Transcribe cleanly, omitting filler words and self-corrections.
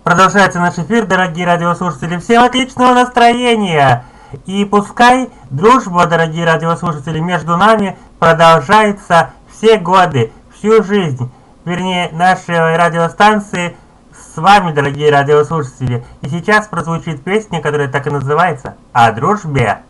Продолжается наш эфир, дорогие радиослушатели. Всем отличного настроения! И пускай дружба, дорогие радиослушатели, между нами продолжается все годы, всю жизнь. Вернее, нашей радиостанции с вами, дорогие радиослушатели. И сейчас прозвучит песня, которая так и называется «О дружбе».